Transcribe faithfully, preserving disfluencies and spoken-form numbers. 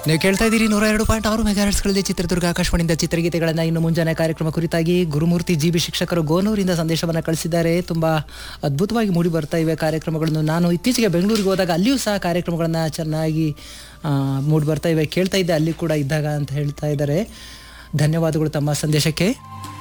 ನೀವು ಕೇಳ್ತಾ ಇದ್ದೀರಿ ನೂರ ಎರಡು ಪಾಯಿಂಟ್ ಆರು ಮೆಗಾಹರ್ಟ್ಸ್ಗಳಲ್ಲಿ ಚಿತ್ರದುರ್ಗ ಆಕಾಶವಾಣಿಯಿಂದ ಚಿತ್ರಗೀತೆಗಳನ್ನು ಇನ್ನು ಮುಂಜಾನೆ ಕಾರ್ಯಕ್ರಮ ಕುರಿತಾಗಿ ಗುರುಮೂರ್ತಿ ಜಿ ಬಿ ಶಿಕ್ಷಕರು ಗೋನೂರಿಂದ ಸಂದೇಶವನ್ನು ಕಳಿಸಿದ್ದಾರೆ. ತುಂಬ ಅದ್ಭುತವಾಗಿ ಮೂಡಿ ಬರ್ತಾ ಇವೆ ಕಾರ್ಯಕ್ರಮಗಳನ್ನು. ನಾನು ಇತ್ತೀಚೆಗೆ ಬೆಂಗಳೂರಿಗೆ ಹೋದಾಗ ಅಲ್ಲಿಯೂ ಸಹ ಕಾರ್ಯಕ್ರಮಗಳನ್ನು ಚೆನ್ನಾಗಿ ಮೂಡಿ ಬರ್ತಾ ಇವೆ, ಕೇಳ್ತಾ ಇದ್ದೆ ಅಲ್ಲಿ ಕೂಡ ಇದ್ದಾಗ ಅಂತ ಹೇಳ್ತಾ ಇದ್ದಾರೆ. ಧನ್ಯವಾದಗಳು ತಮ್ಮ ಸಂದೇಶಕ್ಕೆ.